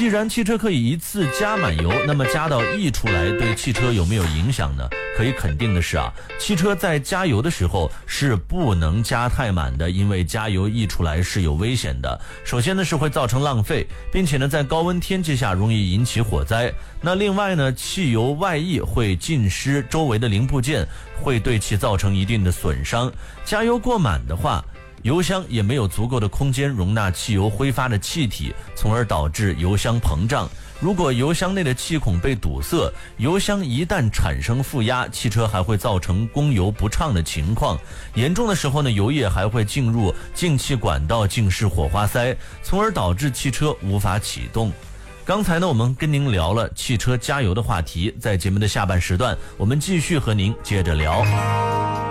既然汽车可以一次加满油，那么加到溢出来对汽车有没有影响呢？可以肯定的是汽车在加油的时候是不能加太满的，因为加油溢出来是有危险的。首先呢是会造成浪费，并且呢在高温天气下容易引起火灾。那另外呢，汽油外溢会浸湿周围的零部件，会对其造成一定的损伤。加油过满的话，油箱也没有足够的空间容纳汽油挥发的气体，从而导致油箱膨胀。如果油箱内的气孔被堵塞，油箱一旦产生负压，汽车还会造成供油不畅的情况。严重的时候呢，油液还会进入进气管道，进入火花塞，从而导致汽车无法启动。刚才呢，我们跟您聊了汽车加油的话题，在节目的下半时段，我们继续和您接着聊。